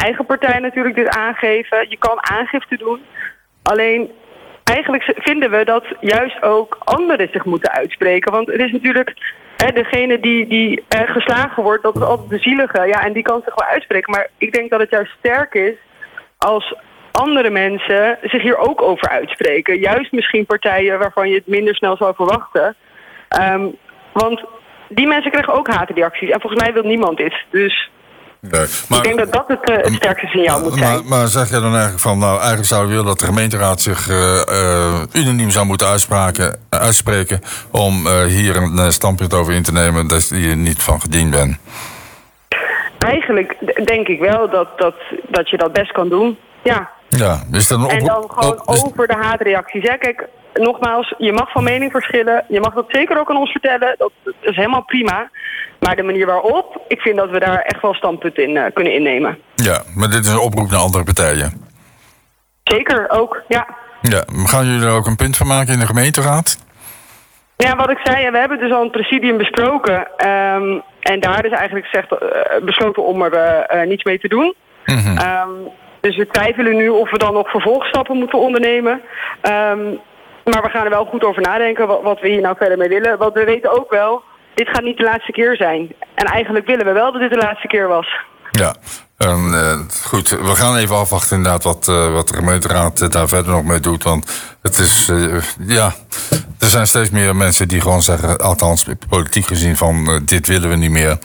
eigen partij natuurlijk dit aangeven. Je kan aangifte doen. Alleen, eigenlijk vinden we dat juist ook anderen zich moeten uitspreken. Want het is natuurlijk degene die geslagen wordt, dat is altijd de zielige. Ja, en die kan zich wel uitspreken. Maar ik denk dat het juist sterk is als andere mensen zich hier ook over uitspreken. Juist misschien partijen waarvan je het minder snel zou verwachten. Want die mensen krijgen ook haatreacties. En volgens mij wil niemand dit. Dus nee, maar, ik denk dat het sterkste signaal moet zijn. Maar zeg je dan eigenlijk van, nou, eigenlijk zou je willen dat de gemeenteraad zich unaniem zou moeten uitspreken om hier een standpunt over in te nemen dat je niet van gediend bent? Eigenlijk denk ik wel dat je dat best kan doen. Ja. Ja, is dat een en dan gewoon over de haatreacties. Hè? Kijk, nogmaals, je mag van mening verschillen. Je mag dat zeker ook aan ons vertellen. Dat is helemaal prima. Maar de manier waarop, ik vind dat we daar echt wel standpunt in kunnen innemen. Ja, maar dit is een oproep naar andere partijen. Zeker, ook, ja. Ja, gaan jullie er ook een punt van maken in de gemeenteraad? Ja, wat ik zei, we hebben dus al een presidium besproken. En daar is eigenlijk besloten om er niets mee te doen. Mm-hmm. Dus we twijfelen nu of we dan nog vervolgstappen moeten ondernemen. Maar we gaan er wel goed over nadenken wat we hier nou verder mee willen. Want we weten ook wel, dit gaat niet de laatste keer zijn. En eigenlijk willen we wel dat dit de laatste keer was. Ja, goed. We gaan even afwachten inderdaad wat de gemeenteraad daar verder nog mee doet. Want het is, er zijn steeds meer mensen die gewoon zeggen, althans politiek gezien, van dit willen we niet meer.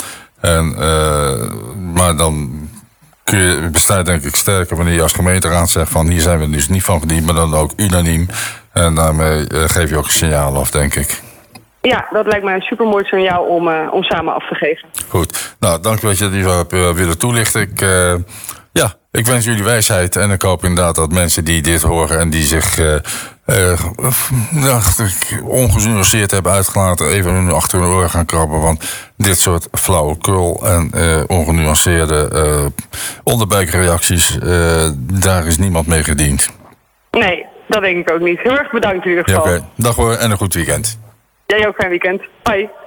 Maar dan besta je denk ik sterker wanneer je als gemeenteraad zegt van hier zijn we dus niet van gediend, maar dan ook unaniem. En daarmee geef je ook een signaal af, denk ik. Ja, dat lijkt mij een supermooi signaal om samen af te geven. Goed. Nou, dank dat je die hebt willen toelichten. Ik wens jullie wijsheid en ik hoop inderdaad dat mensen die dit horen en die zich ongenuanceerd hebben uitgelaten even hun achter hun oren gaan krabben. Want dit soort flauwekul en ongenuanceerde onderbuikreacties, daar is niemand mee gediend. Nee, dat denk ik ook niet. Heel erg bedankt in ieder geval. Ja, okay. Dag hoor en een goed weekend. Jij ook, fijn weekend. Bye.